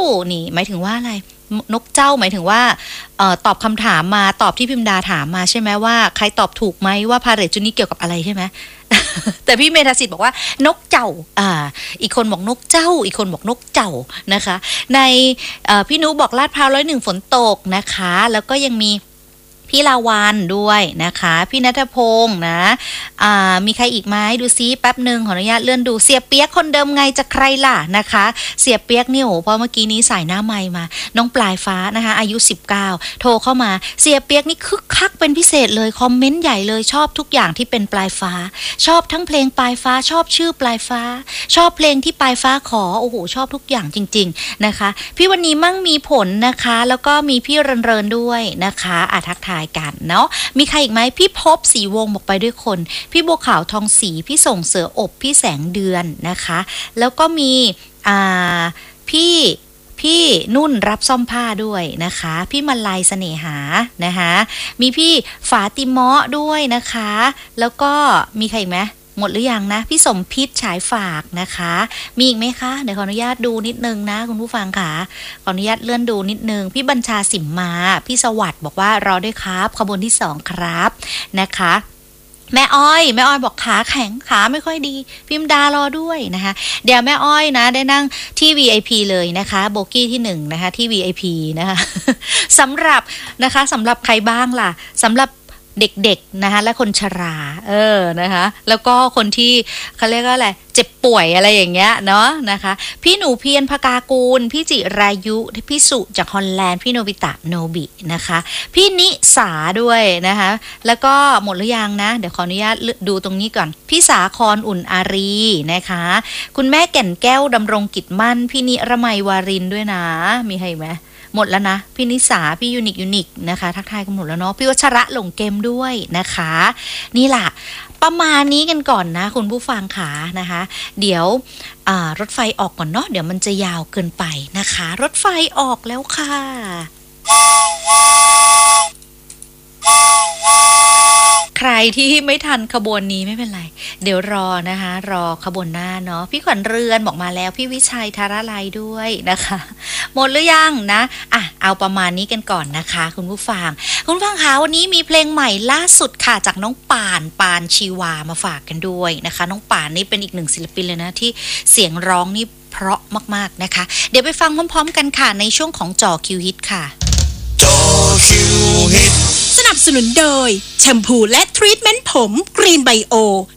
นี่หมายถึงว่าอะไรนกเจ้าหมายถึงว่าตอบคำถามมาตอบที่พิมดาถามมาใช่ไหมว่าใครตอบถูกไหมว่าพาเหรดชุดนี้เกี่ยวกับอะไรใช่ไหม แต่พี่เมธาสิทธิ์บอกว่านกเจ้าอีกคนบอกนกเจ้าอีกคนบอกนกเจ้านะคะในพี่นุบอกลาดพร้าว101ฝนตกนะคะแล้วก็ยังมีพี่ลาวันด้วยนะคะพี่ณัฐพงศ์นะมีใครอีกไหมดูซิแป๊บหนึ่งขออนุญาตเลื่อนดูเสียเปียกคนเดิมไงจะใครล่ะนะคะเสียเปียกนี่โอ้เพราะเมื่อกี้นี้ใส่หน้าไมค์มาน้องปลายฟ้านะคะอายุ19โทรเข้ามาเสียเปียกนี่คึกคักเป็นพิเศษเลยคอมเมนต์ใหญ่เลยชอบทุกอย่างที่เป็นปลายฟ้าชอบทั้งเพลงปลายฟ้าชอบชื่อปลายฟ้าชอบเพลงที่ปลายฟ้าขอโอ้โหชอบทุกอย่างจริงๆนะคะพี่วันนี้มั่งมีผลนะคะแล้วก็มีพี่เรินด้วยนะคะทักทายกันเนาะมีใครอีกไหมพี่พบสีวงบอกไปด้วยคนพี่บัวขาวทองศรีพี่ส่งเสืออบพี่แสงเดือนนะคะแล้วก็มีพี่นุ่นรับซ่อมผ้าด้วยนะคะพี่มาลัยเสน่หานะคะมีพี่ฝาติเมาะด้วยนะคะแล้วก็มีใครอีกไหมหมดหรือยังนะพี่สมพิษฉายฝากนะคะมีอีกไหมคะเดี๋ยวขออนุญาตดูนิดนึงนะคุณผู้ฟังค่ะขออนุญาตเลื่อนดูนิดนึงพี่บัญชาสิมมาพี่สวัสดิ์บอกว่ารอด้วยครับขบวนที่2ครับนะคะแม่อ้อยบอกขาแข็งขาไม่ค่อยดีพิมดารอด้วยนะคะเดี๋ยวแม่อ้อยนะได้นั่งที่ VIP เลยนะคะโบกี้ที่1นะคะที่ VIP นะคะ สำหรับใครบ้างล่ะสำหรับเด็กๆนะคะและคนชรานะคะแล้วก็คนที่เขาเรียกว่าอะไรเจ็บป่วยอะไรอย่างเงี้ยเนาะนะคะพี่หนูเพียรภกากูลพี่จิรายุพี่สุจากฮอลแลนด์พี่โนบิตะโนบินะคะพี่นิสาด้วยนะคะแล้วก็หมดหรือยังนะเดี๋ยวขออนุญาตดูตรงนี้ก่อนพี่สาครอุ่นอารีนะคะคุณแม่แก่นแก้วดำรงกิจมั่นพี่นิรมัยวารินด้วยนะมีใครไหมหมดแล้วนะพี่นิสาพี่ยูนิคนะคะทักทายกันหมดแล้วเนาะพี่วัชระหลงเกมด้วยนะคะนี่ล่ะประมาณนี้กันก่อนนะคุณผู้ฟังค่ะนะคะเดี๋ยวรถไฟออกก่อนเนาะเดี๋ยวมันจะยาวเกินไปนะคะรถไฟออกแล้วค่ะใครที่ไม่ทันขบวนนี้ไม่เป็นไรเดี๋ยวรอนะคะรอขบวนหน้าเนาะพี่ขวัญเรือนบอกมาแล้วพี่วิชัยธาราลัยด้วยนะคะหมดหรือยังนะเอาประมาณนี้กันก่อนนะคะคุณผู้ฟังคะวันนี้มีเพลงใหม่ล่าสุดค่ะจากน้องปานชีวามาฝากกันด้วยนะคะน้องป่านนี่เป็นอีกหนึ่งศิลปินเลยนะที่เสียงร้องนี่เพราะมากๆนะคะเดี๋ยวไปฟังพร้อมๆกันค่ะในช่วงของจอคิวฮิตค่ะจอคิวฮิตสนับสนุนโดยแชมพูและทรีทเมนต์ผมกรีนไบโอ